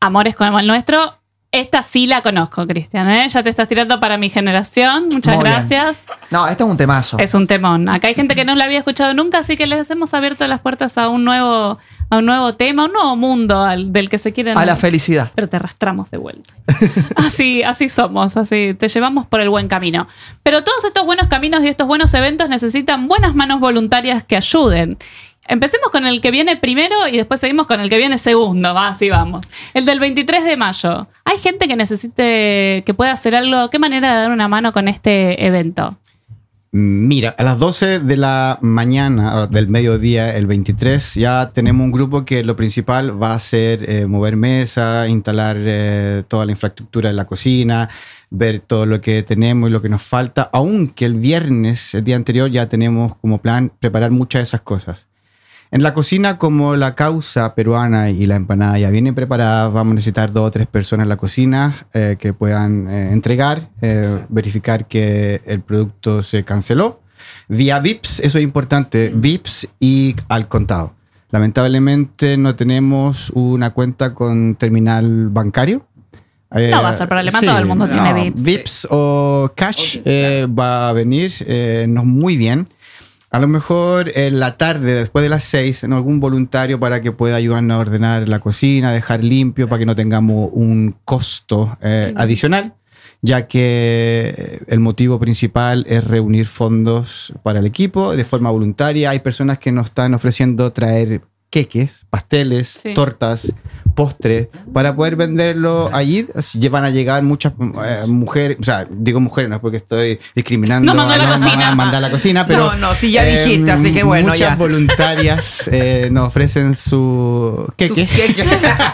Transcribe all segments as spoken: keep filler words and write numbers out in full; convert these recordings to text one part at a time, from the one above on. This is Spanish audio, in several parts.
amores como el nuestro. Esta sí la conozco, Cristian, ¿eh? Ya te estás tirando para mi generación. Muchas Muy gracias. Bien. No, este es un temazo. Es un temón. Acá hay gente que no la había escuchado nunca, así que les hemos abierto las puertas a un nuevo, a un nuevo tema, a un nuevo mundo al, del que se quieren... A la felicidad. Pero te arrastramos de vuelta. Así, así somos, así te llevamos por el buen camino. Pero todos estos buenos caminos y estos buenos eventos necesitan buenas manos voluntarias que ayuden. Empecemos con el que viene primero y después seguimos con el que viene segundo. Va, así vamos. El del veintitrés de mayo. ¿Hay gente que necesite, que pueda hacer algo? ¿Qué manera de dar una mano con este evento? Mira, a las doce de la mañana, del mediodía, el veintitrés, ya tenemos un grupo que lo principal va a ser eh, mover mesa, instalar eh, toda la infraestructura de la cocina, ver todo lo que tenemos y lo que nos falta, aunque el viernes, el día anterior, ya tenemos como plan preparar muchas de esas cosas. En la cocina, como la causa peruana y la empanada ya vienen preparadas, vamos a necesitar dos o tres personas en la cocina eh, que puedan eh, entregar, eh, verificar que el producto se canceló. Vía V I P S, eso es importante, V I P S y al contado. Lamentablemente no tenemos una cuenta con terminal bancario. Eh, no va a ser problema, sí, todo el mundo no, tiene V I P S. V I P S o cash eh, va a venir, eh, nos muy bien. A lo mejor en la tarde, después de las seis, en algún voluntario para que pueda ayudarnos a ordenar la cocina, dejar limpio para que no tengamos un costo eh, adicional, ya que el motivo principal es reunir fondos para el equipo de forma voluntaria. Hay personas que nos están ofreciendo traer queques, pasteles, sí. tortas, postres, para poder venderlo allí. Van a llegar muchas eh, mujeres, o sea, digo mujeres, no es porque estoy discriminando no, a la cocina. mandar a la cocina, pero no, no, si ya eh, dijiste, así que bueno, muchas ya. voluntarias eh, nos ofrecen su queque. Su queque.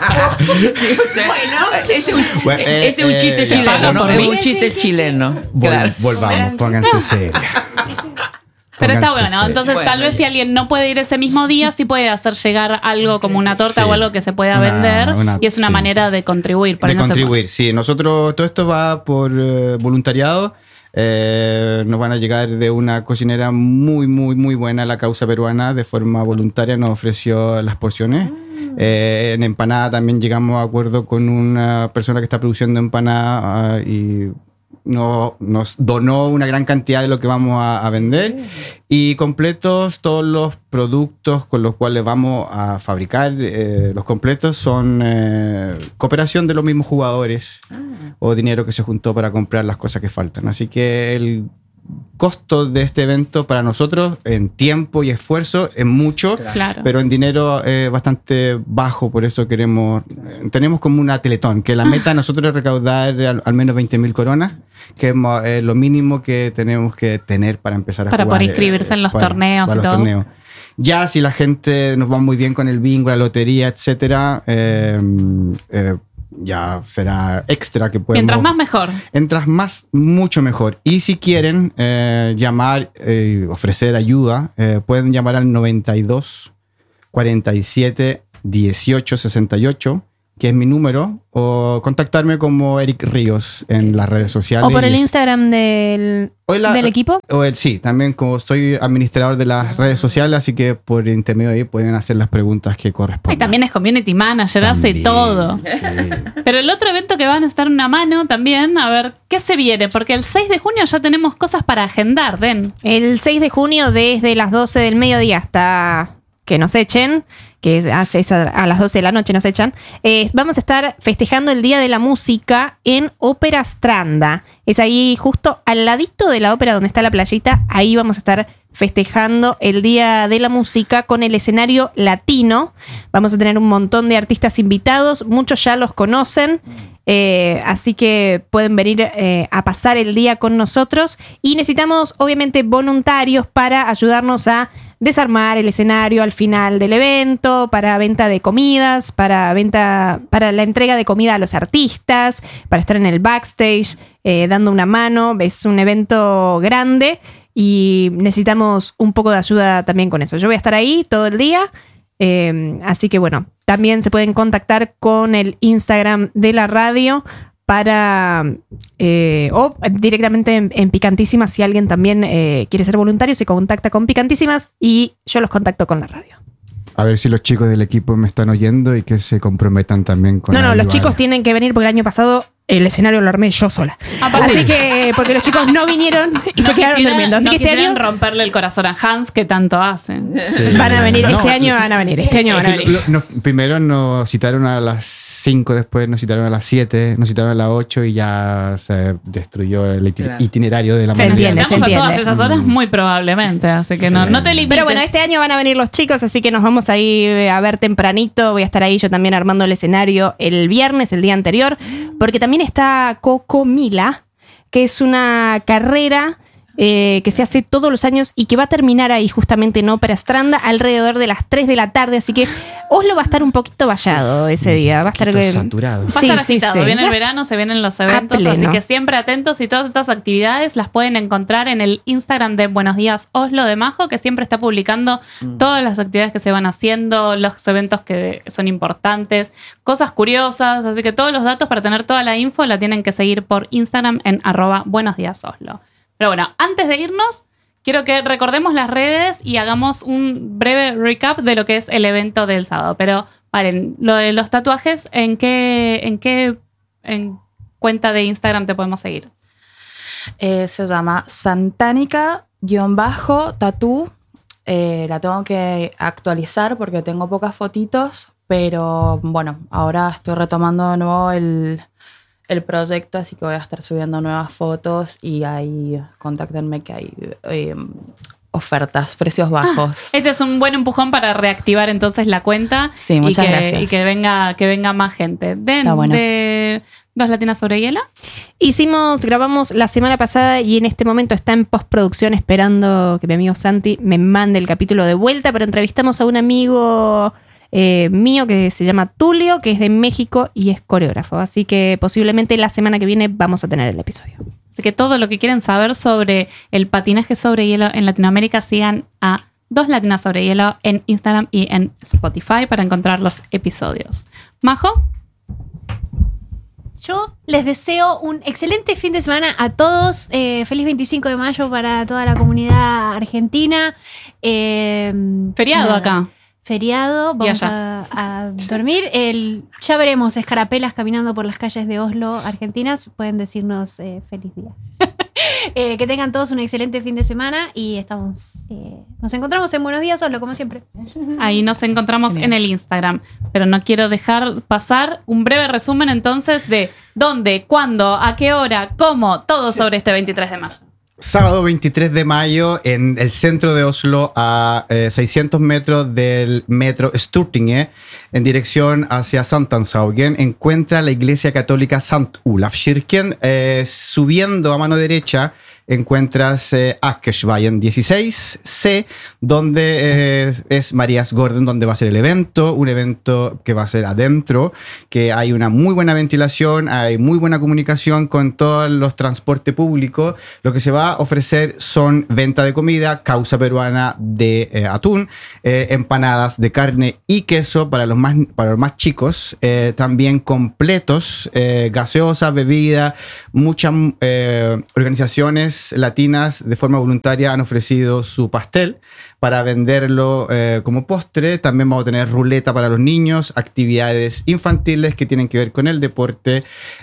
Bueno, ese es un, bueno, eh, ese es un chiste eh, chileno, ¿no? Es un chiste chileno. Vol- claro. Volvamos, pónganse serios. Pero está bueno, entonces bueno, tal vez ya. si alguien no puede ir ese mismo día, sí puede hacer llegar algo como una torta sí. o algo que se pueda una, vender una, y es una sí. manera de contribuir. De contribuir, sí. Nosotros, todo esto va por uh, voluntariado. Eh, nos van a llegar de una cocinera muy, muy, muy buena, la causa peruana, de forma voluntaria nos ofreció las porciones. Eh, en empanada también llegamos a acuerdo con una persona que está produciendo empanada uh, y... No, nos donó una gran cantidad de lo que vamos a, a vender y completos todos los productos con los cuales vamos a fabricar eh, los completos son eh, cooperación de los mismos jugadores ah. o dinero que se juntó para comprar las cosas que faltan. Así que el costo de este evento para nosotros en tiempo y esfuerzo es mucho, claro. pero en dinero es bastante bajo, por eso queremos, tenemos como una teletón, que la meta de nosotros es recaudar al, al menos veinte mil coronas, que es eh, lo mínimo que tenemos que tener para empezar a para jugar. Para poder inscribirse eh, en los para, torneos para y los todo. Torneos. Ya si la gente nos va muy bien con el bingo, la lotería, etcétera, eh, eh, ya será extra que podemos... Mientras más mejor. Mientras más, mucho mejor. Y si quieren eh, llamar, eh, ofrecer ayuda, eh, pueden llamar al noventa y dos, cuarenta y siete, dieciocho, sesenta y ocho, que es mi número, o contactarme como Eric Ríos en las redes sociales. O por el Instagram del, la, del equipo. O el, sí, también como soy administrador de las redes sociales, así que por intermedio de ahí pueden hacer las preguntas que correspondan. Y también es community manager, también, hace todo. Sí. Pero el otro evento que van a estar una mano también, a ver, ¿qué se viene? Porque el seis de junio ya tenemos cosas para agendar, Den. El seis de junio desde las doce del mediodía hasta que nos echen, que es a, a las doce de la noche nos echan, eh, vamos a estar festejando el Día de la Música en Ópera Stranda. Es ahí justo al ladito de la ópera donde está la playita, ahí vamos a estar festejando el Día de la Música con el escenario latino. Vamos a tener un montón de artistas invitados, muchos ya los conocen, eh, así que pueden venir eh, a pasar el día con nosotros y necesitamos obviamente voluntarios para ayudarnos a desarmar el escenario al final del evento, para venta de comidas, para venta, para la entrega de comida a los artistas, para estar en el backstage eh, dando una mano. Es un evento grande y necesitamos un poco de ayuda también con eso. Yo voy a estar ahí todo el día, eh, así que bueno, también se pueden contactar con el Instagram de la radio para eh, o directamente en, en Picantísimas. Si alguien también eh, quiere ser voluntario, se contacta con Picantísimas y yo los contacto con la radio. A ver si los chicos del equipo me están oyendo y que se comprometan también con No, no, los ayudar. chicos tienen que venir porque el año pasado el escenario lo armé yo sola. Aparte- Así que, porque los chicos no vinieron y No se quedaron quisieran- durmiendo. Así no que este quisieran año romperle el corazón a Hans, que tanto hacen. Sí. van a venir, No, este año van a venir, este año van a Es que venir. lo- nos- primero nos citaron a las cinco, después nos citaron a las siete, nos citaron a las ocho y ya se destruyó el iti- Claro. itinerario de la Se mañana. entiende, se Estamos a todas entiende. esas horas muy probablemente, así que no, Sí. no te limites. Pero bueno, este año van a venir los chicos, así que nos vamos a ir a ver tempranito. Voy a estar ahí yo también armando el escenario el viernes, el día anterior, porque también está Coco Mila, que es una carrera eh, que se hace todos los años y que va a terminar ahí justamente en Ópera Stranda alrededor de las tres de la tarde, así que Oslo va a estar un poquito vallado ese día. Va a estar Poquito que- saturado. Va a Sí, estar sí, agitado. sí. Viene el Va- verano, se vienen los a eventos, así pleno. que siempre atentos y todas estas actividades las pueden encontrar en el Instagram de Buenos Días Oslo de Majo, que siempre está publicando todas las actividades que se van haciendo, los eventos que son importantes, cosas curiosas, así que todos los datos para tener toda la info la tienen que seguir por Instagram en arroba Buenos Días Oslo. Pero bueno, antes de irnos, quiero que recordemos las redes y hagamos un breve recap de lo que es el evento del sábado. Pero, paren, lo de los tatuajes, ¿en qué, en qué en cuenta de Instagram te podemos seguir? Eh, se llama Santánica-Tatú. Eh, la tengo que actualizar porque tengo pocas fotitos, pero bueno, ahora estoy retomando de nuevo el, el proyecto, así que voy a estar subiendo nuevas fotos y ahí contáctenme que hay eh, ofertas, precios bajos. Este es un buen empujón para reactivar entonces la cuenta. Sí, muchas y que, gracias. Y que venga, que venga más gente. De, Está bueno. de Dos Latinas sobre Hielo. Hicimos, grabamos la semana pasada y en este momento está en postproducción esperando que mi amigo Santi me mande el capítulo de vuelta, pero entrevistamos a un amigo eh, mío que se llama Tulio, que es de México y es coreógrafo. Así que posiblemente la semana que viene vamos a tener el episodio. Así que todo lo que quieren saber sobre el patinaje sobre hielo en Latinoamérica, sigan a Dos Latinas sobre Hielo en Instagram y en Spotify para encontrar los episodios. Majo, Yo les deseo un excelente fin de semana a todos. Eh, feliz veinticinco de mayo para toda la comunidad argentina. Eh, feriado nada, acá. Feriado, vamos a, a dormir. El, ya veremos escarapelas caminando por las calles de Oslo, argentinas. Pueden decirnos eh, feliz día. Eh, que tengan todos un excelente fin de semana y estamos eh, nos encontramos en Buenos Días Oslo, como siempre. Ahí nos encontramos en el Instagram. Pero no quiero dejar pasar un breve resumen entonces de dónde, cuándo, a qué hora, cómo, todo sobre este veintitrés de mayo. Sábado veintitrés de mayo en el centro de Oslo, a eh, seiscientos metros del metro Stortinget, en dirección hacia Sankthanshaugen, encuentra la iglesia católica Sankt Olafskirken. Eh, subiendo a mano derecha encuentras eh, Akersveien dieciséis C, donde eh, es Marías Gordon, donde va a ser el evento, un evento que va a ser adentro, que hay una muy buena ventilación, hay muy buena comunicación con todos los transportes públicos. Lo que se va a ofrecer son venta de comida, causa peruana de eh, atún, eh, empanadas de carne y queso para los más, para los más chicos, eh, también completos, eh, gaseosa, bebida, muchas eh, organizaciones latinas de forma voluntaria han ofrecido su pastel para venderlo eh, como postre. También vamos a tener ruleta para los niños, actividades infantiles que tienen que ver con el deporte,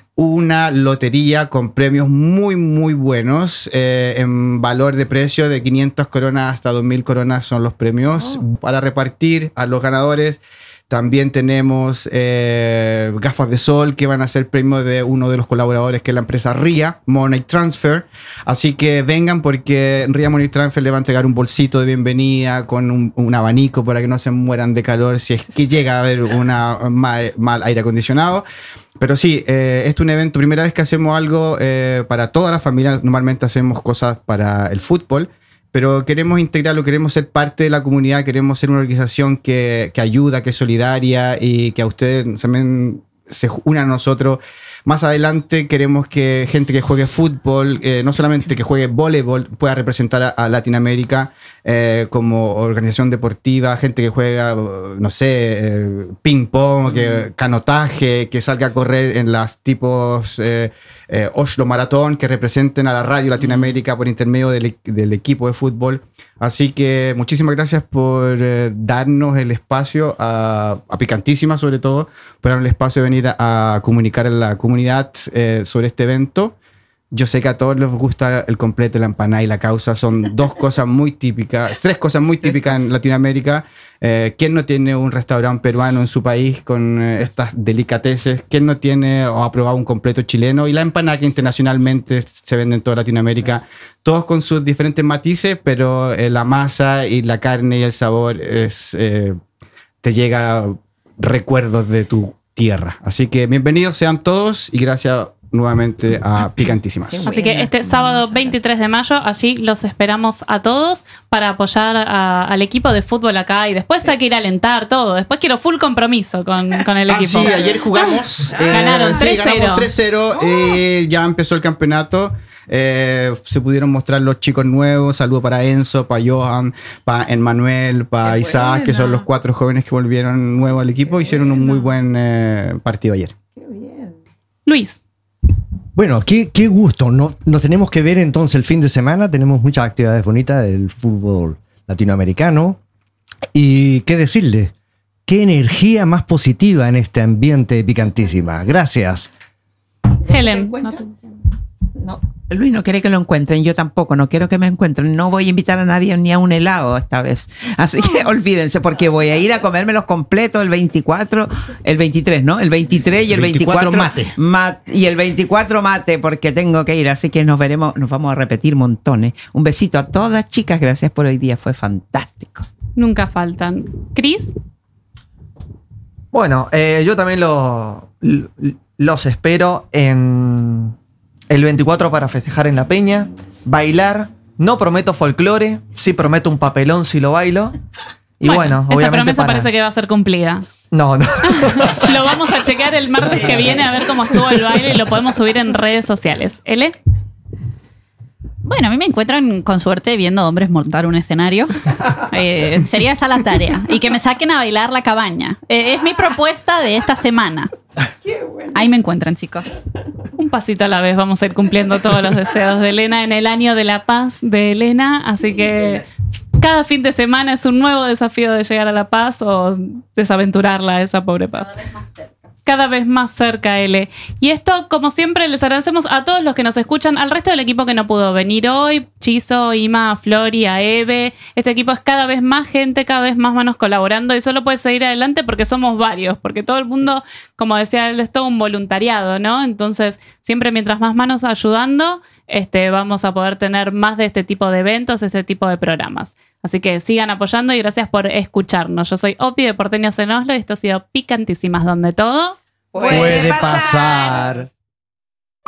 una lotería con premios muy muy buenos eh, en valor de precio de quinientas coronas hasta dos mil coronas son los premios oh. para repartir a los ganadores. También tenemos eh, gafas de sol que van a ser premio de uno de los colaboradores, que es la empresa R I A, Money Transfer. Así que vengan porque R I A Money Transfer le va a entregar un bolsito de bienvenida con un, un abanico para que no se mueran de calor si es que llega a haber una mal, mal aire acondicionado. Pero sí, eh, este es un evento, primera vez que hacemos algo eh, para toda la familia. Normalmente hacemos cosas para el fútbol, pero queremos integrarlo, queremos ser parte de la comunidad, queremos ser una organización que, que ayuda, que es solidaria y que a ustedes también se unan a nosotros. Más adelante queremos que gente que juegue fútbol, eh, no solamente que juegue voleibol, pueda representar a, a Latinoamérica eh, como organización deportiva, gente que juega, no sé, eh, ping pong, que, canotaje, que salga a correr en las tipos eh, eh, Oslo Maratón, que representen a la radio Latinoamérica por intermedio del, del equipo de fútbol. Así que muchísimas gracias por eh, darnos el espacio, a, a Picantísima sobre todo, por darnos el espacio de venir a, a comunicar a la comunidad eh, sobre este evento. Yo sé que a todos les gusta el completo, la empanada y la causa. Son dos cosas muy típicas, tres cosas muy típicas en Latinoamérica. Eh, ¿Quién no tiene un restaurante peruano en su país con eh, estas delicateces? ¿Quién no tiene o ha probado un completo chileno? Y la empanada que internacionalmente se vende en toda Latinoamérica. Todos con sus diferentes matices, pero eh, la masa y la carne y el sabor es, eh, te llega recuerdos de tu tierra. Así que bienvenidos sean todos y gracias nuevamente a Picantísimas. Así que este sábado veintitrés de mayo, allí los esperamos a todos para apoyar a- al equipo de fútbol acá y después hay que ir a alentar todo. Después quiero full compromiso con, con el Ah, equipo. sí, ayer jugamos. eh, Ganaron sí, tres cero. ganamos tres cero. eh, ya empezó el campeonato. Eh, se pudieron mostrar los chicos nuevos. Saludo para Enzo, para Johan, para Emmanuel, para Isaac, que son los cuatro jóvenes que volvieron nuevos al equipo. Hicieron un muy buen eh, partido ayer. Luis, Bueno, qué, qué gusto. No, nos tenemos que ver entonces el fin de semana. Tenemos muchas actividades bonitas del fútbol latinoamericano. Y qué decirle, qué energía más positiva en este ambiente Picantísima. Gracias. Helen. No, Luis no quiere que lo encuentren, yo tampoco, no quiero que me encuentren. No voy a invitar a nadie ni a un helado esta vez. Así que olvídense, porque voy a ir a comérmelos completos el veinticuatro, el veintitrés, ¿no? El veintitrés y el veinticuatro, mate. mat- y el veinticuatro mate, porque tengo que ir. Así que nos veremos, nos vamos a repetir montones. Un besito a todas, chicas. Gracias por hoy día, fue fantástico. Nunca faltan. Cris, Bueno, eh, yo también lo- lo- los espero en el veinticuatro para festejar en La Peña, bailar. No prometo folclore, sí prometo un papelón si lo bailo. Y bueno, esa obviamente promesa para... parece que va a ser cumplida. No, no. Lo vamos a chequear el martes que viene a ver cómo estuvo el baile y lo podemos subir en redes sociales. ¿Ele? Bueno, a mí me encuentran con suerte viendo hombres montar un escenario. Eh, sería esa la tarea. Y que me saquen a bailar la cabaña. Eh, es mi propuesta de esta semana. Ahí me encuentran, chicos. Un pasito a la vez vamos a ir cumpliendo todos los deseos de Elena en el año de la paz de Elena. Así que cada fin de semana es un nuevo desafío de llegar a la paz o desaventurarla a esa pobre paz. Cada vez más cerca, L. Y esto, como siempre, les agradecemos a todos los que nos escuchan, al resto del equipo que no pudo venir hoy, Chizo, Ima, Flori, a Eve. Este equipo es cada vez más gente, cada vez más manos colaborando y solo puede seguir adelante porque somos varios, porque todo el mundo, como decía él, es todo un voluntariado, ¿no? Entonces, siempre mientras más manos ayudando, este, vamos a poder tener más de este tipo de eventos, este tipo de programas. Así que sigan apoyando y gracias por escucharnos. Yo soy Opi de Porteños en Oslo y esto ha sido Picantísimas, donde todo Puede pasar.